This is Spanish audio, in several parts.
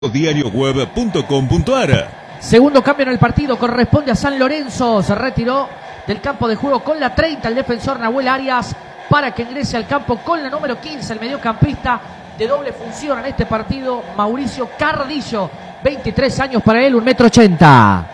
diarioweb.com.ar. Segundo cambio en el partido, corresponde a San Lorenzo. Se retiró del campo de juego con la 30 el defensor Nahuel Arias para que ingrese al campo con la número 15, el mediocampista de doble función en este partido, Mauricio Carrillo. 23 años para él, 1,80 m.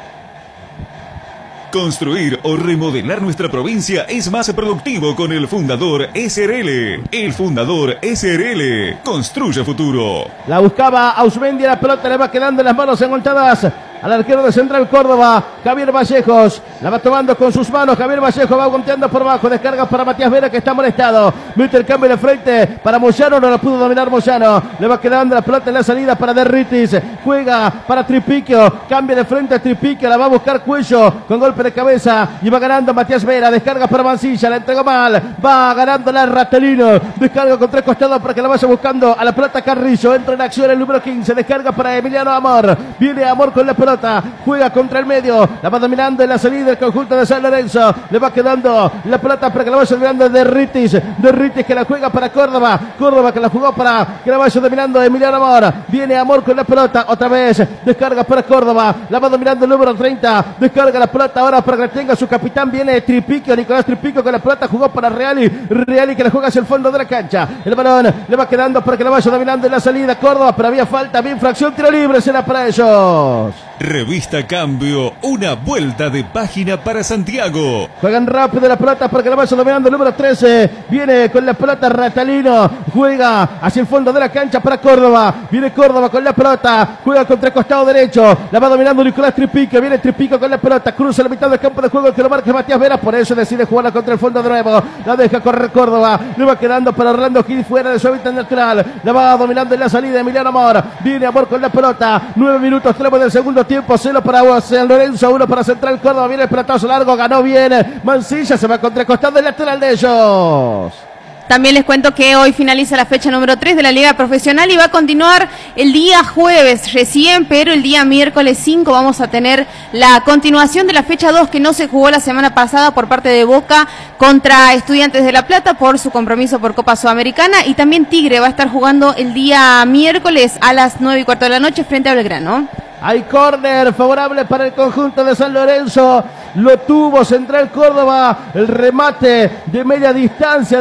Construir o remodelar nuestra provincia es más productivo con el Fundador SRL. El Fundador SRL construye futuro. La buscaba Ausmendi, la pelota le va quedando en las manos encontradas al arquero de Central Córdoba, Javier Vallejos. La va tomando con sus manos, Javier Vallejos va golpeando por abajo, descarga para Matías Vera que está molestado. Mete el cambio de frente para Moyano, no lo pudo dominar Moyano. Le va quedando la pelota en la salida para Derritis. Juega para Tripiquio, cambia de frente a Tripiquio, la va a buscar Cuello con golpe de cabeza y va ganando Matías Vera. Descarga para Mancilla, la entregó mal, va ganando la Ratelino. Descarga con tres costados para que la vaya buscando a la pelota Carrillo. Entra en acción el número 15, descarga para Emiliano Amor. Viene Amor con la pelota, juega contra el medio, la va dominando en la salida del conjunto de San Lorenzo. Le va quedando la pelota para que la vaya dominando Derritis. Derritis que la juega para Córdoba. Córdoba que la jugó para que la vaya dominando Emiliano Amor. Viene Amor con la pelota, otra vez descarga para Córdoba. La va dominando el número 30. Descarga la pelota ahora para que la tenga su capitán. Viene Tripiquio, Nicolás Tripiquio con la pelota, jugó para Reali. Reali que la juega hacia el fondo de la cancha. El balón le va quedando para que la vaya dominando en la salida Córdoba, pero había falta, bien infracción, tiro libre, será para ellos. Revista Cambio, una vuelta de página para Santiago. Juegan rápido la pelota para que la vaya dominando el número 13. Viene con la pelota Ratalino. Juega hacia el fondo de la cancha para Córdoba. Viene Córdoba con la pelota. Juega contra el costado derecho. La va dominando Nicolás Tripiquio. Viene Tripiquio con la pelota. Cruza la mitad del campo de juego que lo marca Matías Vera. Por eso decide jugarla contra el fondo de nuevo. La deja correr Córdoba. Le va quedando para Orlando Gil fuera de su hábitat natural. La va dominando en la salida Emiliano Amor. Viene Amor con la pelota. 9 minutos tenemos del segundo tiempo. 0 para San Lorenzo, 1 para Central Córdoba. Viene el pelotazo largo, ganó bien Mancilla, se va contra el costado del lateral de ellos. También les cuento que hoy finaliza la fecha número 3 de la Liga Profesional y va a continuar el día jueves recién, pero el día miércoles 5 vamos a tener la continuación de la fecha 2 que no se jugó la semana pasada por parte de Boca contra Estudiantes de La Plata por su compromiso por Copa Sudamericana, y también Tigre va a estar jugando el día miércoles a las 9:15 de la noche frente a Belgrano. Hay córner favorable para el conjunto de San Lorenzo. Lo tuvo Central Córdoba. El remate de media distancia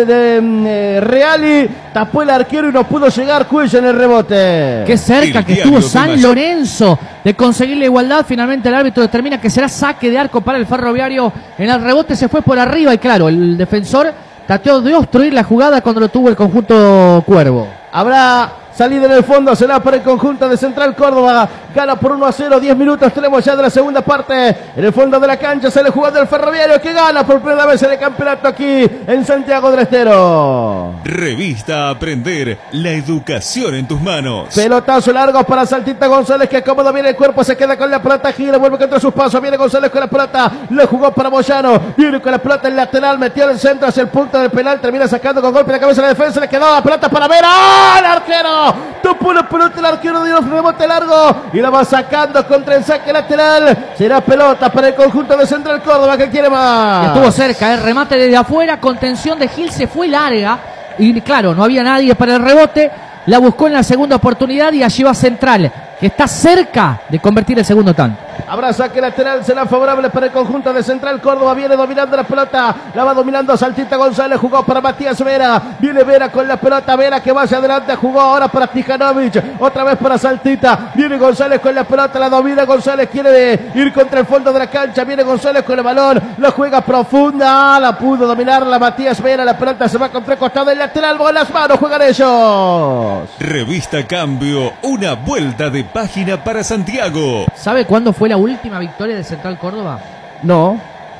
de Reali. Tapó el arquero y no pudo llegar Cuello en el rebote. Qué cerca que estuvo San Lorenzo de conseguir la igualdad. Finalmente el árbitro determina que será saque de arco para el Ferroviario. En el rebote se fue por arriba y claro, el defensor trató de obstruir la jugada cuando lo tuvo el conjunto Cuervo. Habrá salida en el fondo, será para el conjunto de Central Córdoba. Gana por 1-0, 10 minutos tenemos ya de la segunda parte. En el fondo de la cancha sale jugando el Ferroviario que gana por primera vez en el campeonato aquí en Santiago del Estero. Revista Aprender, la educación en tus manos. Pelotazo largo para Saltita González que cómodo viene el cuerpo, se queda con la pelota, gira, vuelve contra sus pasos, viene González con la pelota, le jugó para Moyano, viene con la pelota en lateral, metió en el centro hacia el punto del penal, termina sacando con golpe de cabeza la defensa, le quedó la pelota para Vera. ¡Ah! El arquero topó la pelota, el arquero dio un rebote largo y la va sacando contra el saque lateral. Será pelota para el conjunto de Central Córdoba que quiere más. Estuvo cerca, el remate desde afuera, contención de Gil, se fue larga y claro, no había nadie para el rebote. La buscó en la segunda oportunidad y allí va Central, que está cerca de convertir el segundo tanto. Habrá saque lateral, será favorable para el conjunto de Central Córdoba. Viene dominando la pelota, la va dominando Saltita González, jugó para Matías Vera. Viene Vera con la pelota, Vera que vaya adelante, jugó ahora para Tijanovic, otra vez para Saltita. Viene González con la pelota, la domina González, quiere ir contra el fondo de la cancha. Viene González con el balón, la juega profunda, la pudo dominar la Matías Vera. La pelota se va contra el costado del lateral, con las manos juegan ellos. Revista Cambio, una vuelta de página para Santiago. ¿Sabe cuándo fue la última victoria de Central Córdoba? No.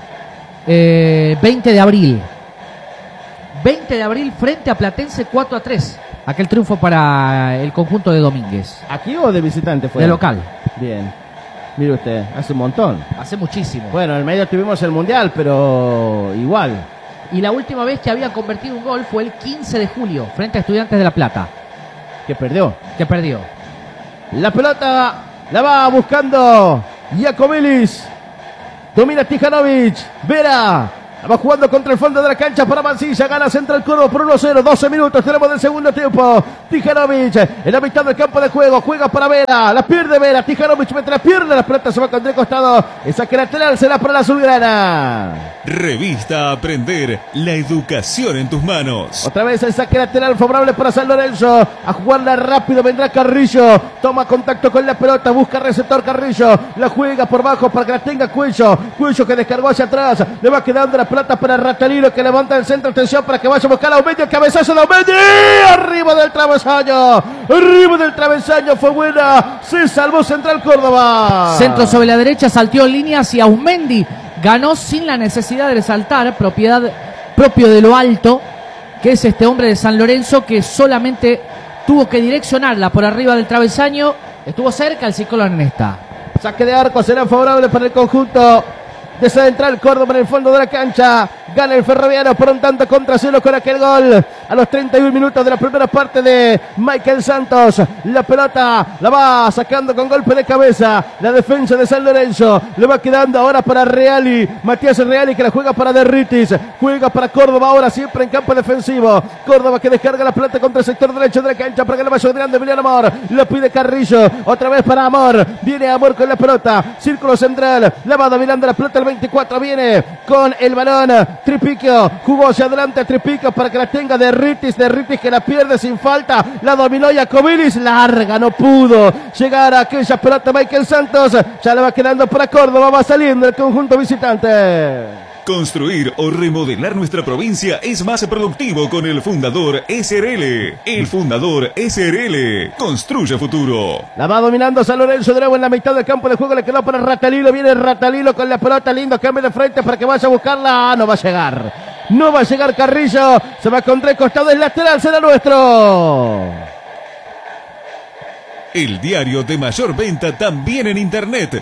20 de abril. 20 de abril frente a Platense 4-3. Aquel triunfo para el conjunto de Domínguez. ¿Aquí o de visitante fue? De local. Bien. Mire usted, hace un montón. Hace muchísimo. Bueno, en el medio tuvimos el Mundial, pero igual. Y la última vez que había convertido un gol fue el 15 de julio frente a Estudiantes de La Plata. Que perdió. La pelota la va buscando Jacobelis. Domina Tijanovic. Vera Va jugando contra el fondo de la cancha para Mancilla. Gana Central Córdoba por 1-0. 12 minutos tenemos del segundo tiempo. Tijanovic en la mitad del campo de juego. Juega para Vera. La pierde Vera. Tijanovic mete la pierna. La pelota se va contra el costado. El saque lateral será para la azulgrana. Revista Aprender. La educación en tus manos. Otra vez el saque lateral favorable para San Lorenzo. A jugarla rápido vendrá Carrillo. Toma contacto con la pelota. Busca receptor Carrillo. La juega por bajo para que la tenga Cuello. Cuello que descargó hacia atrás. Le va quedando la plata para Ratalino que levanta el centro. Atención para que vaya a buscar a Aumendi. El cabezazo de Aumendi. Arriba del travesaño. Arriba del travesaño. Fue buena. Se salvó Central Córdoba. Centro sobre la derecha. Salteó líneas y Aumendi ganó sin la necesidad de saltar. Propiedad propio de lo alto. Que es este hombre de San Lorenzo que solamente tuvo que direccionarla por arriba del travesaño. Estuvo cerca el psicólogo en esta. Saque de arco será favorable para el conjunto de Central Córdoba en el fondo de la cancha. Gana el Ferroviario por un tanto contra cero con aquel gol a los 31 minutos de la primera parte de Michael Santos. La pelota la va sacando con golpe de cabeza la defensa de San Lorenzo. Le va quedando ahora para Reali. Matías Reali que la juega para Derritis. Juega para Córdoba ahora siempre en campo defensivo. Córdoba que descarga la pelota contra el sector derecho de la cancha para que le vaya grande Emiliano Amor. Lo pide Carrillo. Otra vez para Amor. Viene Amor con la pelota. Círculo central. La va dominando la pelota el 24. Viene con el balón. Tripiquio, jugó hacia adelante Tripiquio para que la tenga Derritis que la pierde sin falta, la dominó Iacovilis, larga, no pudo llegar a aquella pelota Michael Santos, ya le va quedando para Córdoba, va saliendo el conjunto visitante. Construir o remodelar nuestra provincia es más productivo con el Fundador SRL. El Fundador SRL construye futuro. La va dominando San Lorenzo de nuevo en la mitad del campo de juego. Le quedó para Ratalilo. Viene Ratalilo con la pelota. Lindo cambio de frente para que vaya a buscarla. No va a llegar. No va a llegar Carrillo. Se va contra el costado del lateral. Será nuestro. El diario de mayor venta también en internet.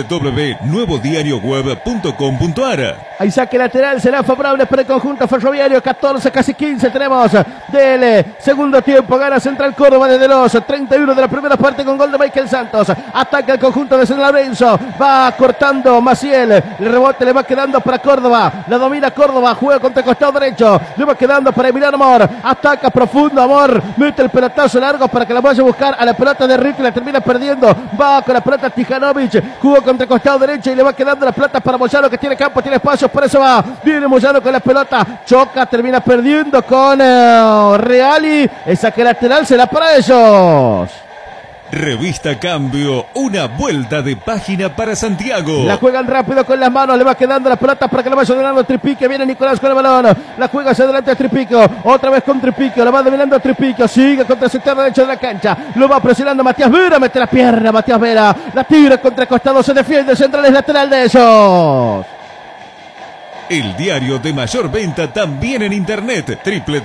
www.nuevodiarioweb.com.ar. Ahí saque lateral será favorable para el conjunto ferroviario. 14, casi 15 tenemos del segundo tiempo. Gana Central Córdoba desde los 31 de la primera parte con gol de Michael Santos. Ataca el conjunto de San Lorenzo. Va cortando Maciel. El rebote le va quedando para Córdoba. La domina Córdoba. Juega contra el costado derecho. Le va quedando para Emiliano Amor. Ataca profundo Amor. Mete el pelotazo largo para que la vaya a buscar a la pelota de Ricky. La termina perdiendo. Va con la pelota Tijanovic. Jugó contra el costado derecho y le va quedando la pelota para Moyano que tiene campo, tiene espacio. Por eso va. Viene Moyano con la pelota. Choca, termina perdiendo con Reali. El saque lateral será para ellos. Revista Cambio, una vuelta de página para Santiago. La juegan rápido con las manos, le va quedando la pelota para que la vaya dominando Tripiquio. Viene Nicolás con el balón, la juega hacia adelante a Tripiquio. Otra vez con Tripiquio, la va dominando Tripiquio. Sigue contra el sector derecho de la cancha. Lo va presionando Matías Vera, mete la pierna Matías Vera. La tira contra el costado, se defiende. Central es lateral de ellos. El diario de mayor venta también en internet.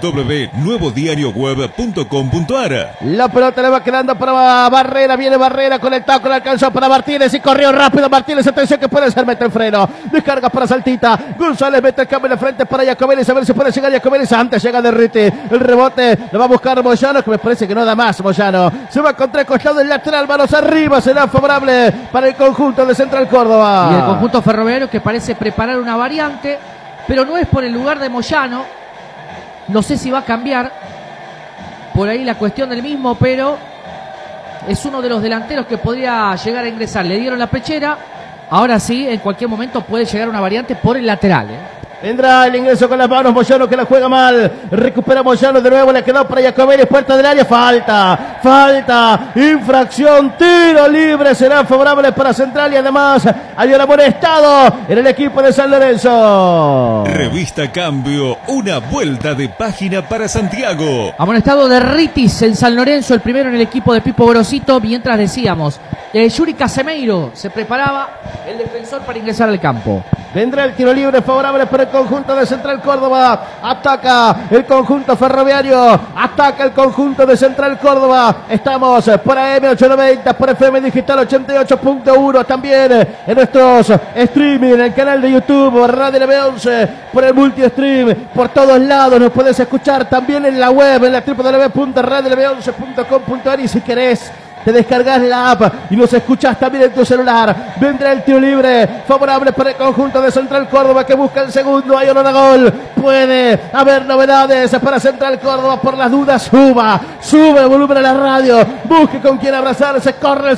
www.nuevodiarioweb.com.ar. La pelota le va quedando para Barrera. Viene Barrera con el taco. Le alcanzó para Martínez y corrió rápido Martínez. Atención que puede ser. Mete el freno. Descarga para Saltita. González mete el cambio en la frente para Iacovelis. A ver si puede llegar Iacovelis. Antes llega Derriti. El rebote lo va a buscar Moyano, que me parece que no da más Moyano. Se va contra el costado del lateral. Manos arriba. Será favorable para el conjunto de Central Córdoba. Y el conjunto ferroviario que parece preparar una variante, pero no es por el lugar de Moyano. No sé si va a cambiar por ahí la cuestión del mismo, pero es uno de los delanteros que podría llegar a ingresar. Le dieron la pechera, ahora sí, en cualquier momento puede llegar una variante por el lateral. Vendrá el ingreso con las manos, Moyano que la juega mal, recupera Moyano de nuevo, le quedó para Iacovelis, puerta del área, falta, infracción, tiro libre, será favorable para Central y además hay un amonestado en el equipo de San Lorenzo. Revista Cambio, una vuelta de página para Santiago. Amonestado de Ritis en San Lorenzo, el primero en el equipo de Pipo Grosito, mientras decíamos, Yuri Casemeiro se preparaba el defensor para ingresar al campo. Vendrá el tiro libre favorable para el conjunto de Central Córdoba. Ataca el conjunto ferroviario. Ataca el conjunto de Central Córdoba. Estamos por AM890, por FM Digital 88.1. También en nuestros streaming, en el canal de YouTube, Radio LB11, por el multi-stream, por todos lados. Nos podés escuchar también en la web, en la www.radiolb11.com.ar. Y si querés te descargas la app y nos escuchas también en tu celular. Vendrá el tiro libre favorable para el conjunto de Central Córdoba que busca el segundo. Hay olor a gol. Puede haber novedades para Central Córdoba. Por las dudas, sube el volumen a la radio. Busque con quién abrazarse. Corre el